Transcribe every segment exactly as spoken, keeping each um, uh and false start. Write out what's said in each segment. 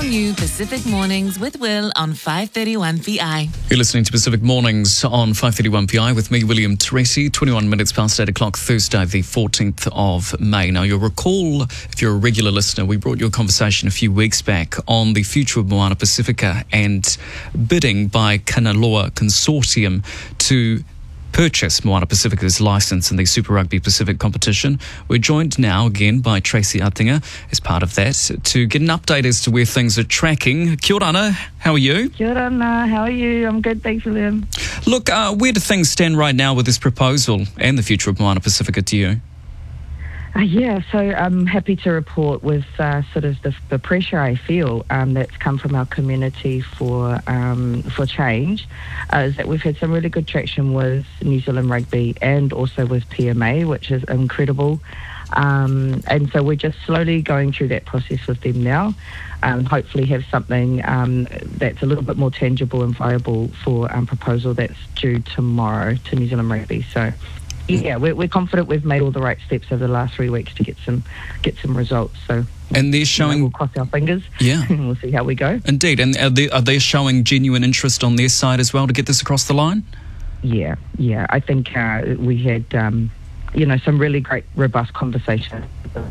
all-new Pacific Mornings with Will on five thirty-one P I. You're listening to Pacific Mornings on five thirty-one P I with me, William Tracy, twenty-one minutes past eight o'clock, Thursday, the fourteenth of May. Now, you'll recall, if you're a regular listener, we brought you a conversation a few weeks back on the future of Moana Pacifica and bidding by Kanaloa Consortium to purchase Moana Pacifica's licence in the Super Rugby Pacific competition. We're joined now again by Tracy Atiga as part of that to get an update as to where things are tracking. Kia ora, Ana, how are you? Kia ora, Ana, how are you? I'm good, thanks, William. Look, uh, where do things stand right now with this proposal and the future of Moana Pacifica to you? Uh, yeah, so I'm happy to report with uh, sort of the, the pressure I feel um, that's come from our community for um, for change, uh, is that we've had some really good traction with New Zealand Rugby and also with P M A, which is incredible. Um, and so we're just slowly going through that process with them now. Um, hopefully have something um, that's a little bit more tangible and viable for um, proposal that's due tomorrow to New Zealand Rugby. So yeah, we're, we're confident we've made all the right steps over the last three weeks to get some get some results. So, and they're showing, you know, we'll cross our fingers. Yeah, and we'll see how we go. Indeed, and are they, are they showing genuine interest on their side as well to get this across the line? Yeah, yeah. I think uh, we had, um, you know, some really great, robust conversations.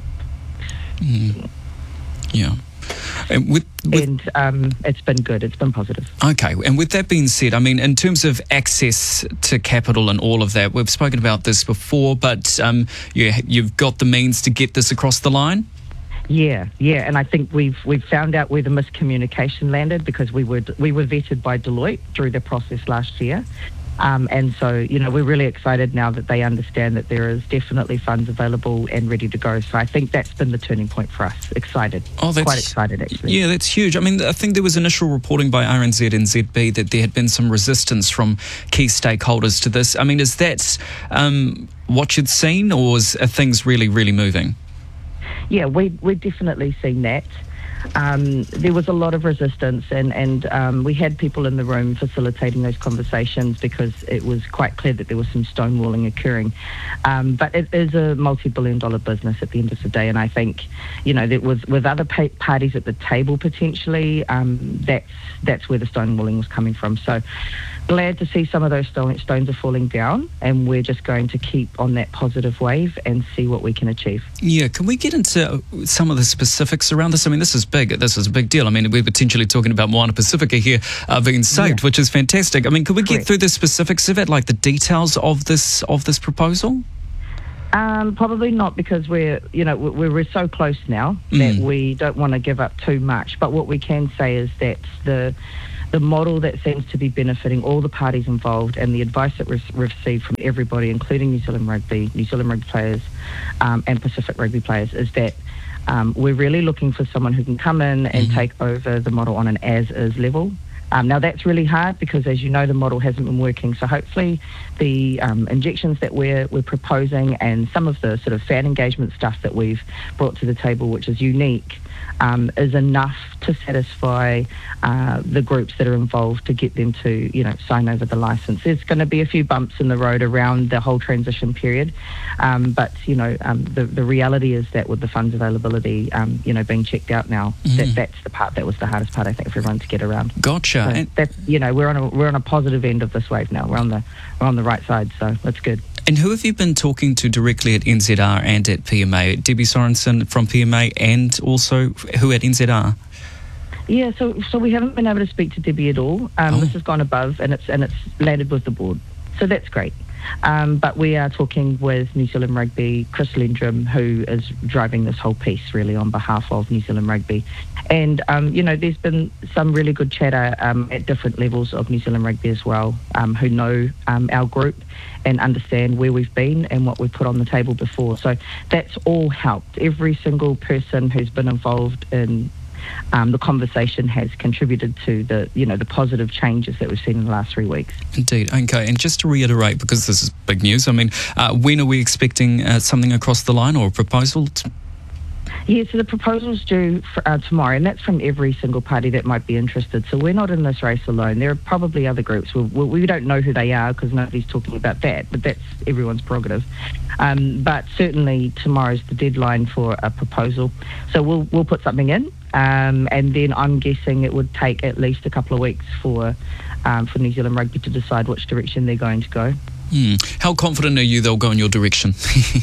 Mm. Yeah. And, with, with, and um, it's been good. It's been positive. Okay. And with that being said, I mean, in terms of access to capital and all of that, we've spoken about this before, but um, you, you've got the means to get this across the line? Yeah, yeah, and I think we've we've found out where the miscommunication landed because we were we were vetted by Deloitte through the process last year. Um, and so, you know, we're really excited now that they understand that there is definitely funds available and ready to go. So I think that's been the turning point for us. Excited. Oh, that's, quite excited, actually. Yeah, that's huge. I mean, I think there was initial reporting by R N Z and Z B that there had been some resistance from key stakeholders to this. I mean, is that um, what you'd seen, or is, are things really, really moving? Yeah, we, we've definitely seen that. Um, there was a lot of resistance, and, and um, we had people in the room facilitating those conversations because it was quite clear that there was some stonewalling occurring. Um, but it is a multi-billion dollar business at the end of the day, and I think, you know, that with, with other pa- parties at the table potentially, um, that's, that's where the stonewalling was coming from. So glad to see some of those stone, stones are falling down, and we're just going to keep on that positive wave and see what we can achieve. Yeah, can we get into some of the specifics around this? I mean, this is big. This is a big deal. I mean, we're potentially talking about Moana Pacifica here uh, being saved, yeah. which is fantastic. I mean, could we Correct. get through the specifics of it, like the details of this of this proposal? Um, probably not, because we're, you know, we're, we're so close now that mm. we don't want to give up too much. But what we can say is that the the model that seems to be benefiting all the parties involved, and the advice that we've received from everybody, including New Zealand Rugby, New Zealand Rugby players, um, and Pacific Rugby players, is that um, we're really looking for someone who can come in and mm-hmm. take over the model on an as-is level. Um, now, that's really hard because, as you know, the model hasn't been working. So hopefully the um, injections that we're, we're proposing and some of the sort of fan engagement stuff that we've brought to the table, which is unique, um, is enough to satisfy uh, the groups that are involved to get them to, you know, sign over the license. There's going to be a few bumps in the road around the whole transition period. Um, but, you know, um, the, the reality is that with the funds availability, um, you know, being checked out now, mm. that, that's the part that was the hardest part, I think, for everyone to get around. Gotcha. So that's, you know, we're on a we're on a positive end of this wave now. We're on the we're on the right side, so that's good. And who have you been talking to directly at N Z R and at P M A? Debbie Sorensen from P M A, and also who at N Z R? Yeah, so so we haven't been able to speak to Debbie at all. Um, oh. This has gone above, and it's and it's landed with the board, so that's great. Um, but we are talking with New Zealand Rugby, Chris Lendrum, who is driving this whole piece really on behalf of New Zealand Rugby. And, um, you know, there's been some really good chatter um, at different levels of New Zealand Rugby as well, um, who know um, our group and understand where we've been and what we've put on the table before. So that's all helped. Every single person who's been involved in Um, the conversation has contributed to the, you know, the positive changes that we've seen in the last three weeks. Indeed. Okay, and just to reiterate, because this is big news, I mean, uh, when are we expecting uh, something across the line or a proposal? T- Yeah, so the proposal's due for, uh, tomorrow, and that's from every single party that might be interested. So we're not in this race alone. There are probably other groups. We, we don't know who they are because nobody's talking about that, but that's everyone's prerogative. Um, but certainly tomorrow's the deadline for a proposal. So we'll we'll put something in, Um, and then I'm guessing it would take at least a couple of weeks for um, for New Zealand Rugby to decide which direction they're going to go. Mm. How confident are you they'll go in your direction?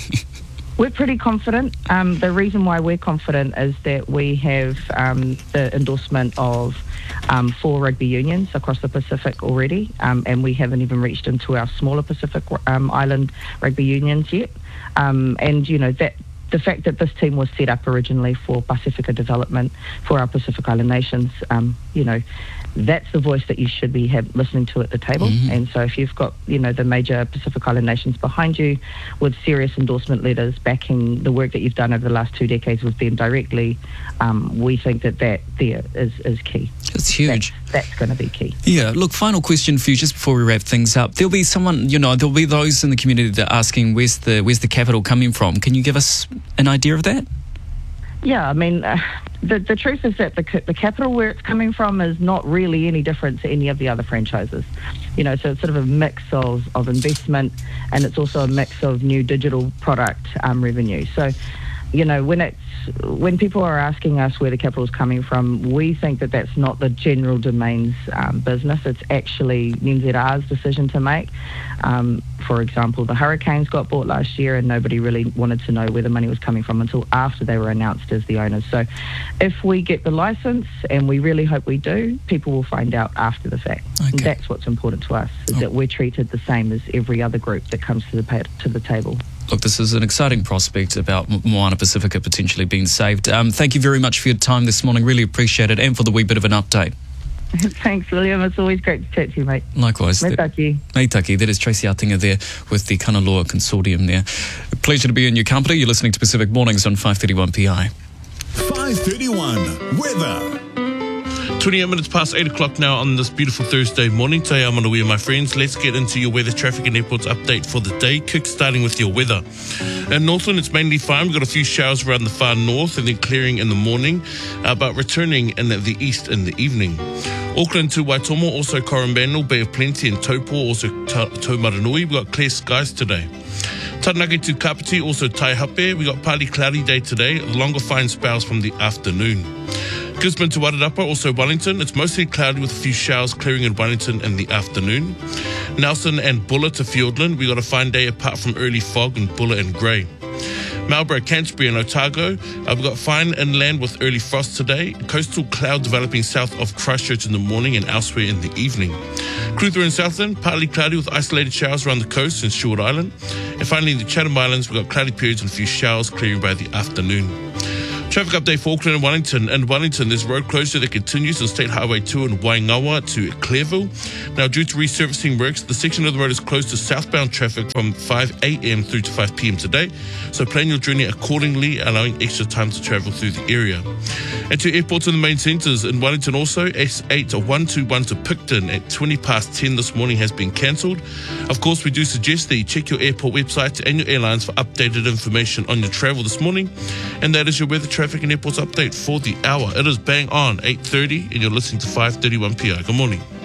We're pretty confident. Um, the reason why we're confident is that we have um, the endorsement of um, four rugby unions across the Pacific already, um, and we haven't even reached into our smaller Pacific um, Island rugby unions yet. Um, and, you know, that the fact that this team was set up originally for Pacifica development for our Pacific Island nations, um, you know, that's the voice that you should be have, listening to at the table. Mm-hmm. And so if you've got, you know, the major Pacific Island nations behind you with serious endorsement letters backing the work that you've done over the last two decades with them directly, um, we think that that there is, is key. It's huge. That's, that's going to be key. Yeah. Look, final question for you just before we wrap things up. There'll be someone, you know, there'll be those in the community that are asking, where's the, where's the capital coming from? Can you give us an idea of that? Yeah, I mean, uh, the the truth is that the the capital where it's coming from is not really any different to any of the other franchises. You know, so it's sort of a mix of, of investment, and it's also a mix of new digital product um, revenue. So, you know, when it's when people are asking us where the capital is coming from, we think that that's not the general domain's um, business. It's actually N Z R's decision to make. Um, for example, the Hurricanes got bought last year and nobody really wanted to know where the money was coming from until after they were announced as the owners. So if we get the license, and we really hope we do, people will find out after the fact. Okay. And that's what's important to us, is oh. that we're treated the same as every other group that comes to the pa- to the table. Look, this is an exciting prospect about Moana Pacifica potentially being saved. Um, thank you very much for your time this morning. Really appreciate it, and for the wee bit of an update. Thanks, William. It's always great to chat to you, mate. Likewise. Me taki. Me taki. That is Tracy Atinga there with the Kanaloa Consortium there. A pleasure to be in your company. You're listening to Pacific Mornings on five thirty-one P I. five thirty-one Weather. twenty-eight minutes past eight o'clock now on this beautiful Thursday morning. Today I'm on the way, my friends. Let's get into your weather, traffic and airports update for the day. Kick starting with your weather. In Northland, it's mainly fine. We've got a few showers around the far north and then clearing in the morning, uh, but returning in the east in the evening. Auckland to Waitomo, also Coromandel, Bay of Plenty and Taupo, also Taumaranui. We've got clear skies today. Taranaki to Kapiti, also Taihape. We've got partly cloudy day today, longer fine spells from the afternoon. Gisborne to Wairarapa, also Wellington. It's mostly cloudy with a few showers clearing in Wellington in the afternoon. Nelson and Bulla to Fiordland. We got a fine day apart from early fog in Bulla and Grey. Marlborough, Canterbury and Otago. Uh, we've got fine inland with early frost today. Coastal cloud developing south of Christchurch in the morning and elsewhere in the evening. Crewthorne and Southland, partly cloudy with isolated showers around the coast and Stewart Island. And finally in the Chatham Islands, we've got cloudy periods and a few showers clearing by the afternoon. Traffic update for Auckland and Wellington. In Wellington, there's road closure that continues on State Highway two in Waingawa to Clearville. Now, due to resurfacing works, the section of the road is closed to southbound traffic from five a.m. through to five p.m. today. So plan your journey accordingly, allowing extra time to travel through the area. And to airports in the main centres in Wellington also, S eight one two one to Picton at twenty past ten this morning has been cancelled. Of course, we do suggest that you check your airport website and your airlines for updated information on your travel this morning. And that is your weather, traffic and airports update for the hour. It is bang on eight thirty and you're listening to five thirty-one P I. Good morning.